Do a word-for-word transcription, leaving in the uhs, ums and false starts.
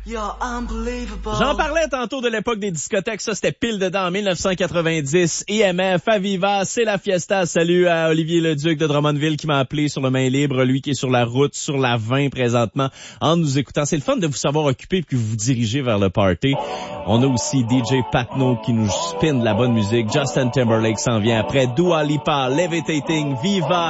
J'en parlais tantôt de l'époque des discothèques, ça c'était pile dedans en dix-neuf cent quatre-vingt-dix. I M F, Aviva, c'est la fiesta. Salut à Olivier Leduc de Drummondville qui m'a appelé sur le main libre, lui qui est sur la route, sur la vingt présentement, en nous écoutant. C'est le fun de vous savoir occupé et que vous vous dirigez vers le party. On a aussi D J Patno qui nous spin de la bonne musique. Justin Timberlake s'en vient après. Dua Lipa, Levitating, Viva.